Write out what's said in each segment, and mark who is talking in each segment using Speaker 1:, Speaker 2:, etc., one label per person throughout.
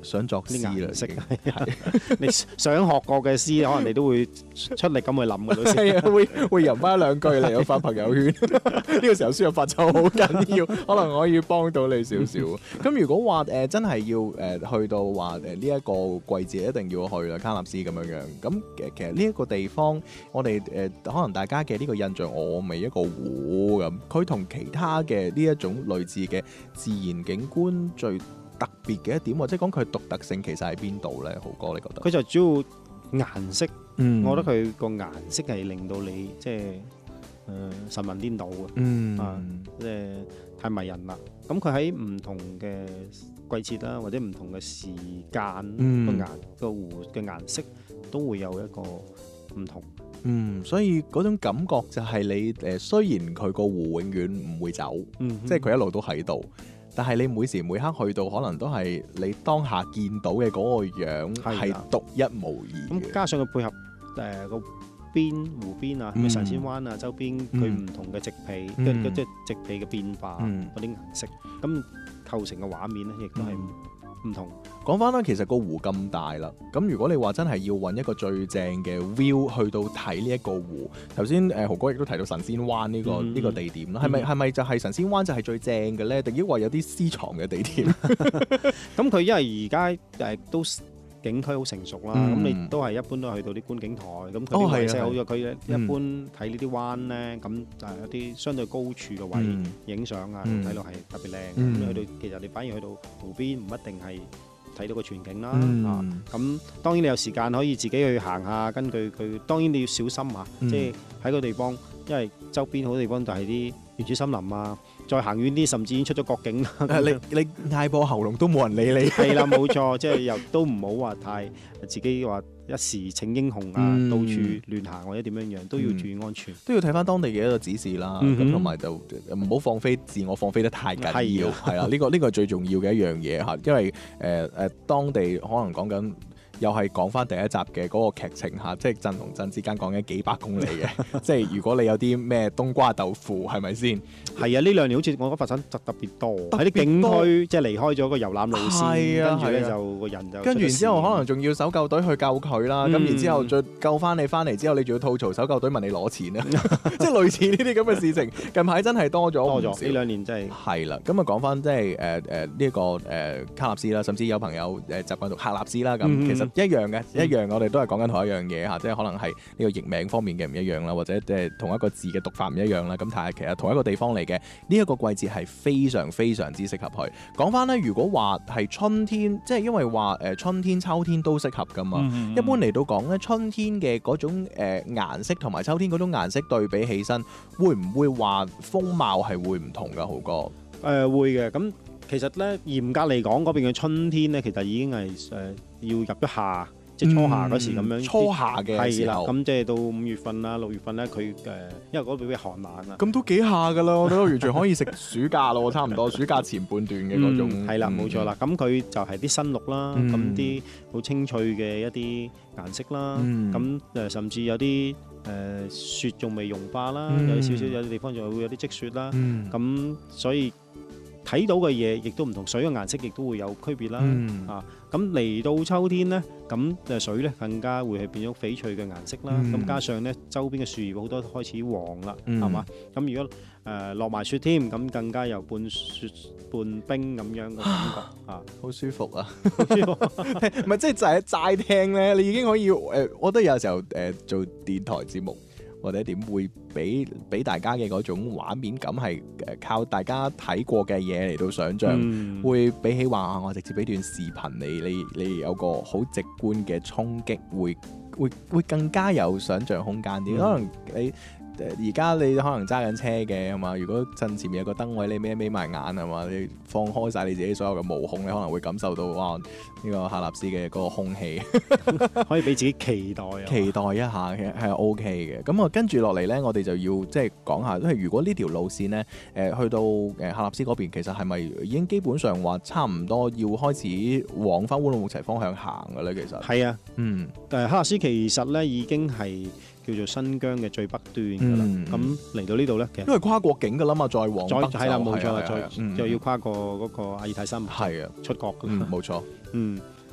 Speaker 1: 想作詩啦，
Speaker 2: 啲顏色
Speaker 1: 已經
Speaker 2: 你想學過嘅詩，可能你都會出力咁去諗嘅到時。
Speaker 1: 係啊，會吟翻兩句嚟，我發朋友圈。呢個時候輸入法就好緊要，可能可以幫到你少少。咁如果話真係要去到話呢一個季節一定要去啦，卡納斯咁樣樣。咁其實呢一個地方，我哋可能大家嘅呢個印象，我咪一個湖咁。佢同其他嘅呢一種類似嘅自然景觀最特別嘅一點，或者講佢獨特性，其實喺邊度咧？豪哥，你覺得？
Speaker 2: 佢就主要顏色，我覺得
Speaker 1: 佢
Speaker 2: 佢個顏色係令到你即係神魂顛倒嘅，即係太迷人啦。咁佢喺唔同嘅季節啦，或者唔同嘅時間，個湖嘅顏色都會有一個唔同。
Speaker 1: 所以嗰種感覺就係你雖然佢個湖永遠唔會走，即係佢一路都喺度，但係你每時每刻去到，可能都係你當下見到嘅嗰個樣係獨一無二嘅。
Speaker 2: 咁加上佢配合個湖邊啊，神仙灣啊，周邊佢唔同嘅植被，即係植被嘅變化嗰啲顏色，咁構成嘅畫面咧，亦都係唔同。
Speaker 1: 講翻啦，其實個湖咁大啦，咁如果你話真係要揾一個最正嘅 view 去到睇呢一個湖，頭先豪哥亦都提到神仙灣呢個地點啦，係咪就係神仙灣就係最正嘅咧？定抑或有啲私藏嘅地點？
Speaker 2: 咁佢因為而家都景區好成熟啦，咁你都係一般都係去到啲觀景台，咁佢啲位勢好咗，佢一般睇呢啲灣咧，咁就係一啲相對高處嘅位影相啊，睇落係特別靚。咁去到其實你反而去到湖邊唔一定係睇到個全景啦，咁當然你有時間可以自己去行下，根據佢，當然你要小心啊，即係喺個地方，因為周邊好多地方就係啲原始森林啊，再行遠啲甚至已經出咗國境啦。
Speaker 1: 你嗌破喉嚨都冇人理你。
Speaker 2: 係啦，冇錯，即係又都唔好話太自己話一時逞英雄啊，到處亂行或者點樣樣，都要注意安全，
Speaker 1: 都要睇翻當地嘅一個指示啦。咁同埋就唔好放飛自我，放飛得太緊要。係啦，呢個係最重要嘅一樣嘢嚇，因為當地可能講緊。又係講翻第一集嘅嗰個劇情嚇，即係鎮同鎮之間講緊幾百公里嘅，即係如果你有啲咩冬瓜豆腐，係咪先？
Speaker 2: 係啊，呢兩年好似我覺得發生特別多喺啲景區，即係離開咗個遊覽路線，跟住咧就個人就
Speaker 1: 跟住然之後可能仲要搜救隊去救佢啦，咁然之後再救翻你翻嚟之後，你仲要吐槽搜救隊問你攞錢啊，即係類似呢啲咁嘅事情，近排真係多咗
Speaker 2: 呢兩年真係
Speaker 1: 係啦。咁啊講翻即係呢一個卡納斯啦，甚至有朋友習慣讀喀納斯啦，咁其實。一樣嘅，我哋都係講緊同一樣嘢嚇，即係可能係呢個譯名方面嘅唔一樣啦，或者同一個字嘅讀法唔一樣啦。咁但係其實同一個地方嚟嘅，呢一個季節係非常非常之適合去。講翻咧，如果話係春天，即係因為話春天、秋天都適合噶嘛。一般嚟到講咧，春天嘅嗰種顏色同埋秋天嗰種顏色對比起身，會唔會話風貌係會唔同噶？豪哥
Speaker 2: 會嘅。咁其實咧嚴格嚟講，嗰邊嘅春天咧，其實已經係要入咗夏，即係初夏嗰時咁樣。初夏嘅時候，咁即係到5月份啦、6月份咧，佢因為嗰邊比較寒冷啊。
Speaker 1: 咁都幾夏噶啦，我都完全可以食暑假咯，差唔多暑假前半段嘅嗰種。
Speaker 2: 係啦，冇錯啦。咁佢就係啲新綠啦，咁啲好清脆嘅一啲顏色啦，咁甚至有啲雪仲未融化啦，有少少有啲地方仲會有啲積雪啦，咁所以。睇到嘅嘢亦都唔同，水嘅顏色亦都會有區別啦。咁嚟到秋天呢，咁水呢更加會係變咗翡翠嘅顏色啦。咁加上呢周邊嘅樹葉好多都開始黃啦，係嘛？咁如果落埋雪添，咁更加有半雪半冰咁樣嘅感覺啊，
Speaker 1: 好舒服啊！好舒服，唔係即係就係齋聽呢，你已經可以我覺得有時候做電台節目。或者點會俾大家嘅嗰種畫面感係靠大家睇過嘅嘢嚟到想像，會比起話我直接俾段視頻你有個好直觀嘅衝擊，會更加有想像空間啲。可能你而家你可能揸緊車嘅係嘛？如果陣前面有個燈位，你眯埋眼係嘛？你放開晒你自己所有嘅毛孔，你可能會感受到哇呢個喀納斯嘅嗰個空氣，
Speaker 2: 可以俾自己期待
Speaker 1: 一下嘅係 OK 嘅。咁啊跟住落嚟咧，我哋就要即係講下，因為如果呢條路線咧去到喀納斯嗰邊，其實係咪已經基本上話差唔多要開始往翻烏魯木齊方向行嘅咧？其實係啊，
Speaker 2: 喀納斯其實咧已經係叫做新疆嘅最北端㗎啦，咁嚟到呢度咧，其實
Speaker 1: 因為跨國境㗎啦嘛，再往北
Speaker 2: 係啦，冇錯，再要跨過嗰個阿爾泰山脈，
Speaker 1: 係啊，
Speaker 2: 出國㗎啦，
Speaker 1: 冇錯，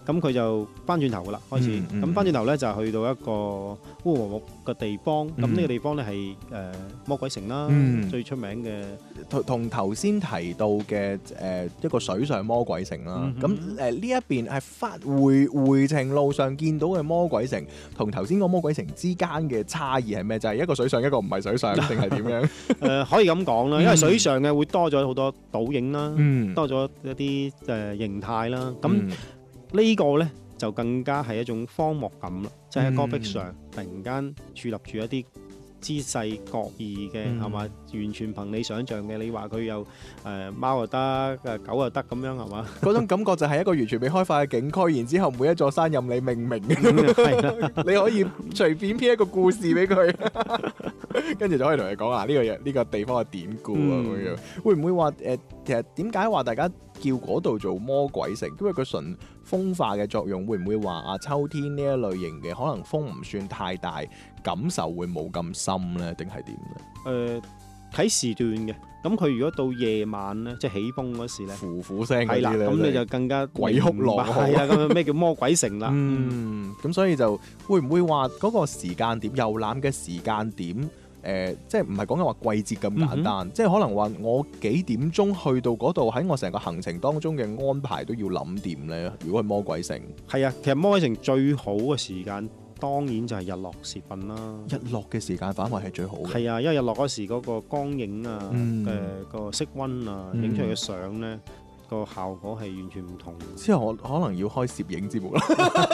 Speaker 2: 咁佢就翻轉頭噶啦，開始咁翻轉頭咧就去到一個烏魯木嘅地方，咁呢個地方咧係魔鬼城啦，最出名嘅，
Speaker 1: 同頭先提到嘅一個水上魔鬼城啦。咁呢一邊係回程路上見到嘅魔鬼城，同頭先個魔鬼城之間嘅差異係咩？就係一個水上，一個唔係水上，定係點樣？
Speaker 2: 可以咁講啦，因為水上嘅會多咗好多倒影啦，多咗一啲形態啦。咁呢個咧就更加係一種荒漠感啦，即係喺戈壁上突然間矗立住一啲姿勢各異嘅，係嘛？完全憑你想象嘅。你話佢有貓又得，狗又得咁樣，係嘛？
Speaker 1: 嗰種感覺就係一個完全未開發嘅景區，然之後每一座山任你命名嘅，你可以隨便編一個故事俾佢，跟住就可以同佢講啊呢個地方嘅典故啊咁樣。會唔會話其實點解話大家叫嗰度做魔鬼城？因為佢純風化嘅作用，會唔會話秋天呢一類型嘅可能風唔算太大，感受會冇咁深咧，定係點咧？
Speaker 2: 睇時段嘅，咁佢如果到夜晚咧，即係起風嗰時咧，
Speaker 1: 呼呼聲嗰啲咧，
Speaker 2: 係啦，咁你就更加
Speaker 1: 鬼哭狼嚎，
Speaker 2: 係啦，咁咩叫魔鬼城啦？
Speaker 1: 咁所以就會唔會話嗰個時間點遊覽嘅時間點？即係唔係講緊話季節咁簡單，即係可能話我幾點鐘去到嗰度，喺我成個行程當中嘅安排都要諗掂咧。如果係魔鬼城，
Speaker 2: 係啊，其實魔鬼城最好嘅時間當然就係日落時分啦。
Speaker 1: 日落嘅時間反為係最好嘅。
Speaker 2: 係啊，因為日落嗰時嗰個光影啊，個色溫啊，影出嚟嘅相咧，個效果係完全唔同。
Speaker 1: 之後我可能要開攝影節目啦，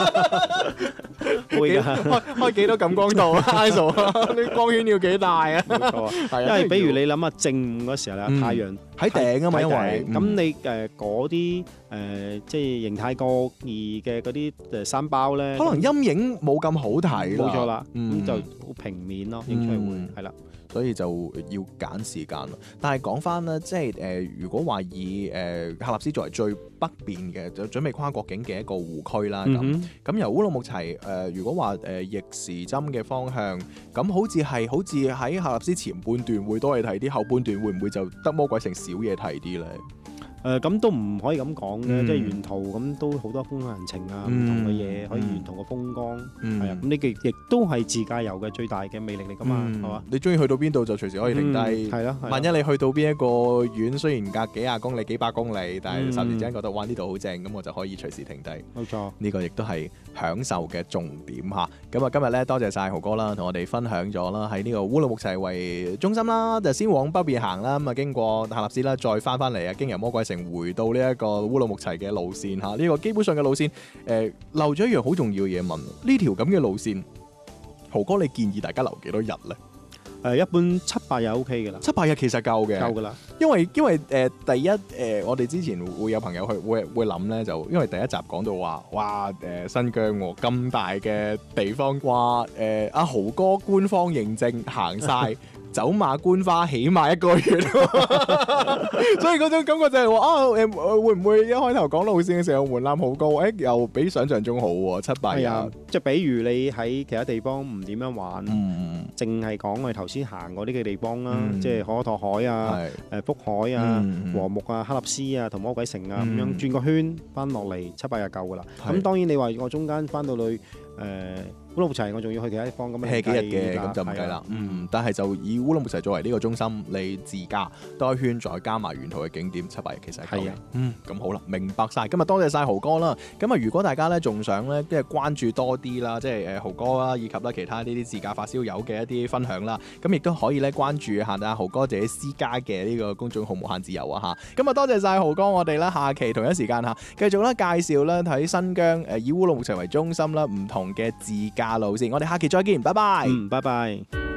Speaker 2: 會㗎，
Speaker 1: 開幾多感光度啊？ISO 啲光圈要幾大啊？
Speaker 2: 冇錯，因為比如你諗下正午嗰時候咧，太陽
Speaker 1: 喺頂啊嘛，因為
Speaker 2: 咁你嗰啲即係形態各異嘅嗰啲山包咧，
Speaker 1: 可能陰影冇咁好睇啦。
Speaker 2: 冇錯啦，咁就好平面咯，影出嚟會係啦。
Speaker 1: 所以就要揀時間咯。但係講翻咧，即係如果話以喀納斯作為最北邊嘅，就準備跨國境嘅一個湖區啦。咁由烏魯木齊如果話逆時針嘅方向，咁好似喺喀納斯前半段會多嘢睇啲，後半段會唔會就得魔鬼城少嘢睇啲咧？
Speaker 2: 咁都唔可以咁講嘅，即係沿途咁都好多風土人情啊，唔同嘅嘢可以沿途嘅風光，係啊，咁呢個亦都係自駕遊嘅最大嘅魅力嚟㗎嘛，係嘛？
Speaker 1: 你中意去到邊度就隨時可以停低，
Speaker 2: 係咯。
Speaker 1: 萬一你去到邊一個縣，雖然隔幾廿公里、幾百公里，但係霎時之間覺得哇呢度好正，咁我就可以隨時停低。
Speaker 2: 冇錯，呢
Speaker 1: 個亦都係享受嘅重點嚇。咁啊，今日咧多謝晒豪哥啦，同我哋分享咗啦，喺呢個烏魯木齊為中心啦，就先往北邊行啦，咁啊經過喀納斯啦，再翻嚟啊，經由魔鬼城回到呢一個烏魯木齊嘅路線嚇，呢個基本上嘅路線漏咗一樣好重要嘅嘢問，呢條咁嘅路線，豪哥你建議大家留幾多日咧？
Speaker 2: 一般7-8日 OK 嘅啦
Speaker 1: ，7-8日其實夠嘅，
Speaker 2: 夠㗎啦。
Speaker 1: 因為第一我哋之前會有朋友去會諗咧，就因為第一集講到話，哇新疆喎咁大嘅地方，話阿豪哥官方認證行晒。走馬觀花起碼1個月，所以嗰種感覺就係話會唔會一開頭講路線嘅時候門檻好高？又比想象中好喎，7-8日。
Speaker 2: 即係比如你喺其他地方唔點樣玩，淨係講我哋頭先行過呢個地方啦，即係可可托海啊、福海啊、和木啊、喀納斯啊同魔鬼城啊咁樣轉個圈翻落嚟7-8日夠噶啦。咁當然你話我中間翻到去烏魯木齊，我仲要去其他地方咁
Speaker 1: ，hea 幾日嘅咁就唔計啦。但係就以烏魯木齊作為呢個中心，你自駕多一圈，再加埋沿途嘅景點，7-8日其實係夠嘅。咁好啦，明白晒。今日多謝晒豪哥啦。咁啊，如果大家咧仲想咧即係關注多啲啦，即係豪哥啦，以及啦其他呢啲自駕發燒友嘅一啲分享啦，咁亦都可以咧關注下阿豪哥自己私家嘅呢個公眾號無限自由啊嚇。咁啊，多謝晒豪哥，我哋咧下期同一時間嚇繼續咧介紹咧喺新疆以烏魯木齊為中心啦，唔同嘅自駕路線，我哋下期再見，拜拜。
Speaker 2: 拜拜。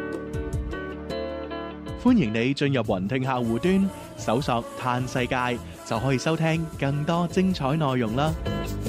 Speaker 3: 歡迎你進入雲聽客戶端，搜索嘆世界就可以收聽更多精彩內容啦。